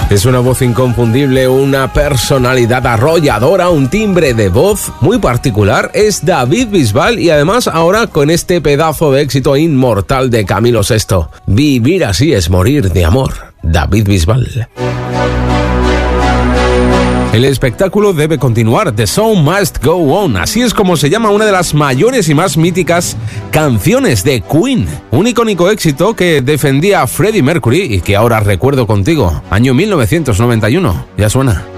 Es una voz inconfundible, una personalidad arrolladora, un timbre de voz muy particular. Es David Bisbal y además ahora con este pedazo de éxito inmortal de Camilo VI. Vivir así es morir de amor. David Bisbal. El espectáculo debe continuar, The Show Must Go On, así es como se llama una de las mayores y más míticas canciones de Queen, un icónico éxito que defendía Freddie Mercury y que ahora recuerdo contigo, año 1991, ya suena.